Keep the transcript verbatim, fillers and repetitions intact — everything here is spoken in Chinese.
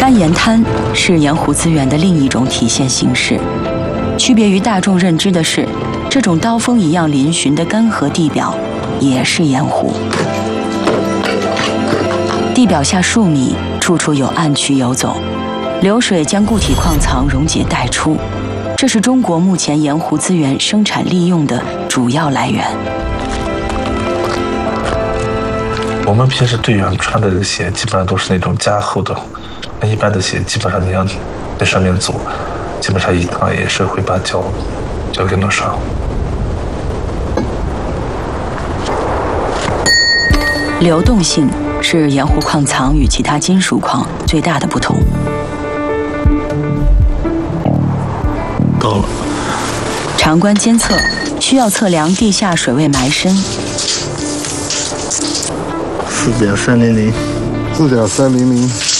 干盐滩是盐湖资源的另一种体现形式。区别于大众认知的是，这种刀锋一样嶙峋的干涸地表也是盐湖。地表下数米，处处有暗渠游走，流水将固体矿藏溶解带出，这是中国目前盐湖资源生产利用的主要来源。 我们平时队员穿的鞋基本上都是那种加厚的，那一般的鞋基本上你要在上面走，基本上一趟也是会把脚脚给弄伤。 流动性是盐湖矿藏与其他金属矿最大的不同。 到了。 长关监测需要测量地下水位埋深。 四点三零零， 四点三零零。